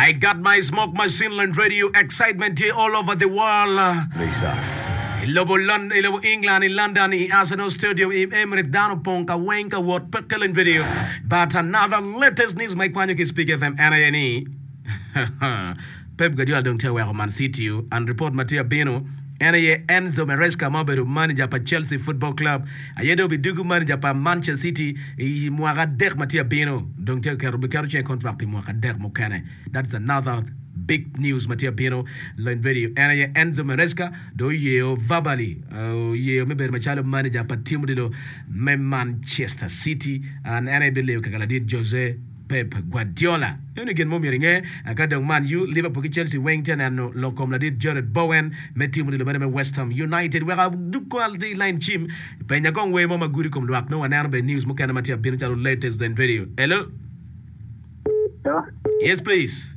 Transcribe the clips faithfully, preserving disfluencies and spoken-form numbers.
I got my smoke machine land radio excitement here all over the world. Lisa. Ilobo London, Ilobo England, in London, in Arsenal Studio, in Emirates, down Ponka, Wenka, what Pekelin video. But another latest news, Mike Wanyoki speak F M, N I N E. Pep Guardiola don't tell where Man City you and report Mattia Bino. N A Enzo Maresca Maberu manager pa Chelsea Football Club. Ayedo bidugu manager pa Manchester City. I mwaka dek Mattia Bino. Don't tell Karu Bikaru chen contract pi mwaka dek mokane. That's another big news Mattia Bino. Line video. N A Enzo Maresca do yeo Vabali. Oh yeo meberu machalo manager pa timu dilo me Manchester City and N A Bileo kakaladid Jose Pep Guardiola. Yun again mo miringe akadang Man U, Liverpool, Chelsea, Wellington and Locom ladid Jared Bowen, meti mo nilo West Ham United. Wega du quality line chim. Penya kong we mo maguri kum luak no anano be news mo kana Mattia Bino chalo latest than video. Hello? Hello? Yes, please.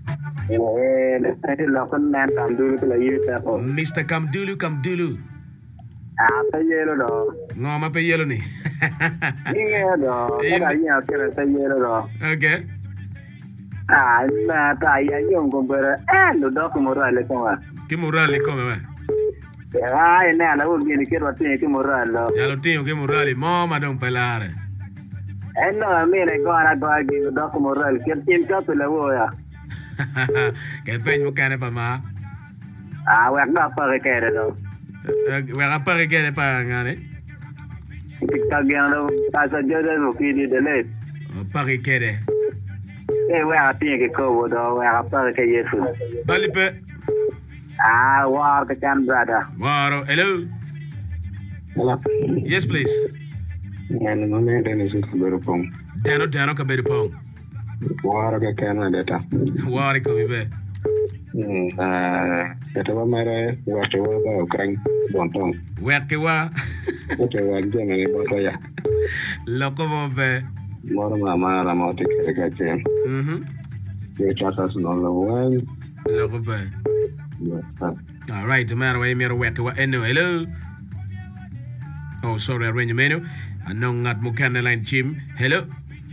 Mister Kamdulu Kamdulu. Apa yelo do? Ngoma pe yelo ni. Iya do. Kada iya kira ta yelo do. Okay. Ah, na ta iya yung kumpara. Eh, lo do ko morale ko wa. Ki morale ko me. Ah, ina la wo ni kero tin ki morale. Ya lo tingo ki morale mo ma don pelare. Eh no, me ne ko ara do gi do ko morale. Ker tin ka pe la wo ya. Ke fen mo kana pa ma. Ah, wa na pa ke kere do. Wega pa ke pa ngane. Kagano asa jodo mo kidi dele. Pari kede. Eh we a tie ke ko do we a pa ke yesu. Bali pe. Ah war ke chan brother. Waro, hello. Hello. Yes please. Yani mo me dene su ko pong. Dano dano ka be pong. War ke kana data. War ko be. Hmm ah eta wa mare wa to wa ba kan bon tong. Weke wa. Ote wa jena ni boto ya. Loko mo be. Moro mama la mo te ke ka chen. Mhm. Ye chata su no lo wan. Loko be. All right, man, we me weke wa eno. Hello. Oh, sorry, I ran your menu. Anong ngat mo kana line chim. Hello.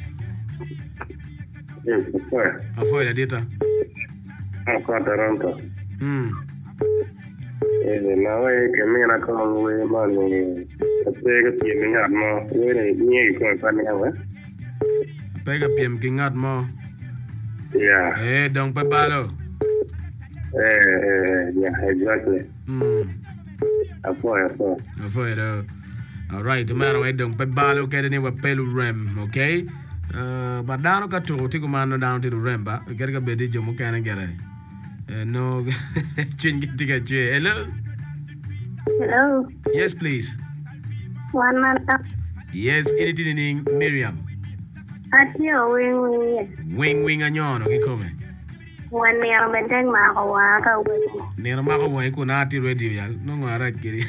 Yes, sir. Afoy la dita. Ako Toronto. Hmm. Eh, na we ke me na ko we ma ni. Te ke ti me ngat mo. We ni ni ko pa ni wa. Pega piem ki ngat mo. Yeah. Eh, dong pe balo. Eh, eh, yeah, exactly. Hmm. Apo, apo. Afoy do. All right, tomorrow I dong pe balo kede ni wa pelu rem, okay? Uh, but down ka to tiku mano down to the remba. Get a bedi jomo kana gere. Uh, no, chin tiga che. Hello. Hello. Yes, please. One month up. Yes, anything in Miriam. Atio wing wing. Wing wing anyon, okay, come. One near Benteng Maka wing. Near Maka wing kunati radio yal. No ngara kiri.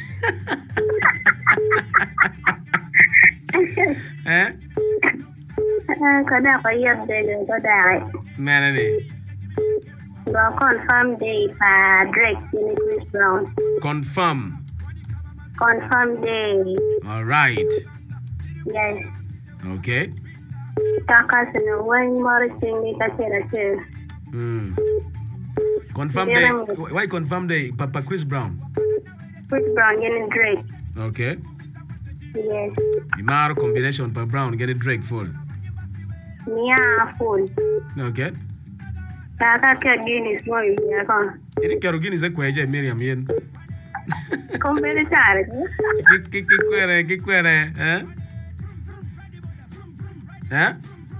Eh? Kada ko yeb de ko dai. Manani. Go confirm day pa Drake in Chris Brown. Confirm. Confirm day. All right. Yes. Okay. Takas no one more thing ni ka chera che. Hmm. Confirm day. Why confirm day? Papa Chris Brown. Chris Brown getting Drake. Okay. Yes. Imaro combination pa Brown get it Drake full. Nia full. Okay. Taka ke Guinness mo ya kon. Ini karugini ze kweje Miriam yen. Kompere tare. Ki ki ki kwere ki kwere, eh? Eh?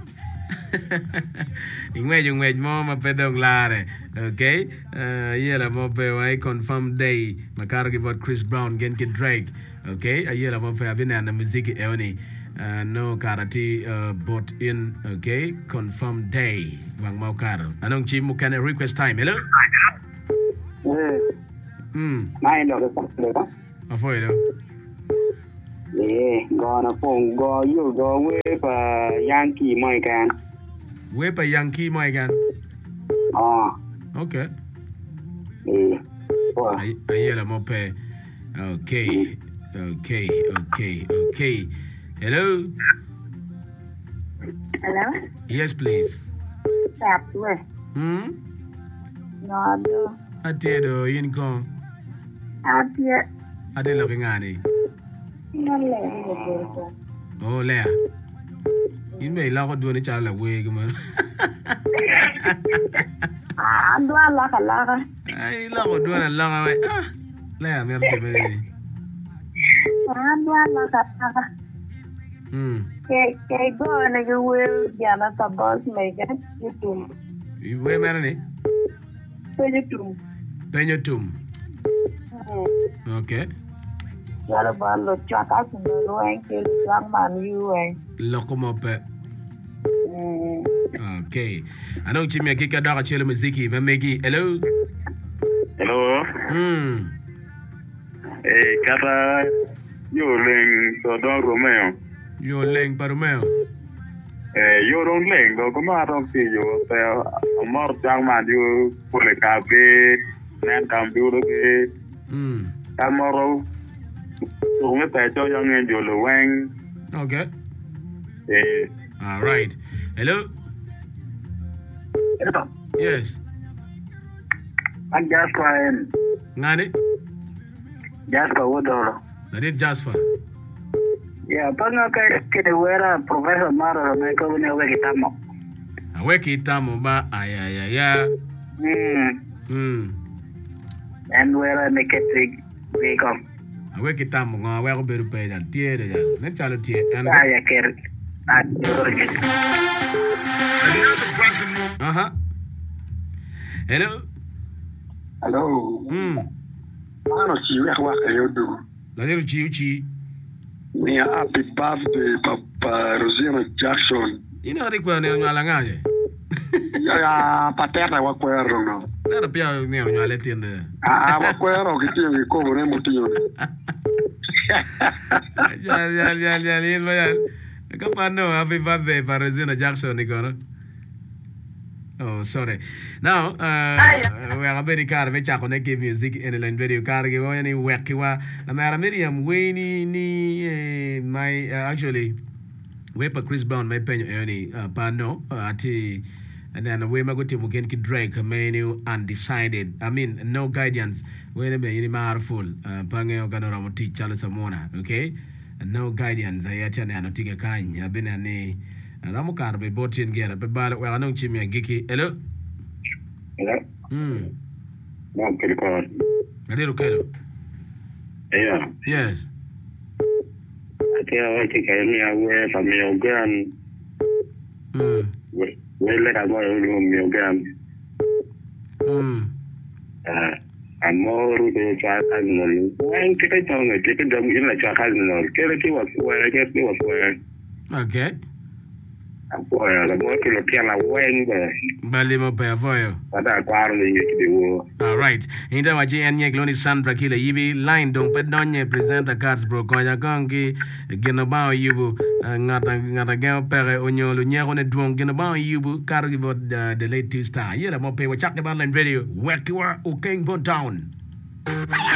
Ingwe ingwe mo ma pedong lare. Okay? Uh yela mo pe wai confirm day. Makaro ki vot Chris Brown gen ki Drake. Okay? Ayela mo pe abina na muziki eoni. Uh, no karati uh, bought in, okay? Confirm day. Wang mau karo. Anong chim mo kana request time. Hello? Eh. Hmm. Mai no ko pa. Afoy do. Eh, go na phone go you go we pa Yankee mo kan. We pa Yankee mo gan. Ah. Okay. Eh. Wa. Ay ayela mo pe. Okay. Okay. Okay. Okay. Hello? Hello? Yes, please. Tap, where? Hmm? No, ado. Atiedo yin ko. Atie. Ate lo ngani. No le digo. Oh le. Yin me la ko do ni chala we man. Ah, ando ala kala. Ai la ko do na la ga. Ah. Le mer te me. Ando ala kala. Hmm. Que que go na go will ya na ta boss mega YouTube. We mer ni. So YouTube. Penyo tum. Okay. Ya lo ba lo cha ta sin lo en que lang man you en. Loko mo pe. Okay. Anong chimya kika daka chelo muziki mamegi. Hello. Hello. Hmm. Eh, kata yo leng to don Romeo. Yo leng parumeo. Eh, yo don leng do kuma don si yo te amor jang ma yo por le cabe nan cambio do que Hmm. amoro to me te cho yo ngen yo lo wen. Okay. Eh, All right. Hello. Hello. Yes. I'm just trying. Ngani? Just for what do? That is Jasper. Yeah, panga ka que de wera professor Maro me ko ne we kitamo. Aweki tamo ba ayayaya. Hmm. Hmm. And wera ne ketik we kom. Aweki tamo nga we ko beru pe dan tie de ja. Ne chalo tie. And Aya ker. uh-huh. Hello. Hello. Hmm. Ano si we wa ka yo do. La diru chi chi. Ni happy birthday Papa Rosina Jackson. Ina ri kwa ne nyala ngaje. Ya ya paterna wa kwero no. Nada pia ne nyala tiende. Ah, wa kwero que tiene ko ne mutinyo. Ya ya ya ya ya ya. Kapano happy birthday para Regina Jackson ikono. Oh, sorry. Now, uh, we are very car we cha connect music in the video car ge wo ni wekiwa. Na mara Miriam we ni ni my uh, actually we pa Chris Brown my penyo any uh, pano uh, ati and then we ma go to Mugen ki Drake menu undecided. I mean no guidance. We ne be ni marful uh, pange oganora moti chalo samona, okay? No guidance ayati ne anotige kanya bina ni Ramu kar be botin gera be bal wa anong chimya giki. Hello. Hello. Hmm. No, que ko. Ngadi rukelo. Yeah. Yes. Ati awa ke ka ni awe fa mi ogan. Hmm. We we le ka go yo mi ogan. Hmm. Ah, amor de cha ka no. Wen ke ka tong ke ke dom in la cha ka no. Ke le ti wa wa ke ti wa wa. Okay. Well, the boy could appear like Wang, Bali mo pa foyo. but I quarrel in the war. All right. Inda waji anye gloni Sandra kila yibi line dong pet donye presenter cards bro konya kongi gena bao yubu ngata ngata geo pere onyolo nyego ne duong gena bao yubu kargi bot the late two star. Yera mo pe wachak ba line video. Wekiwa ukeng bon town.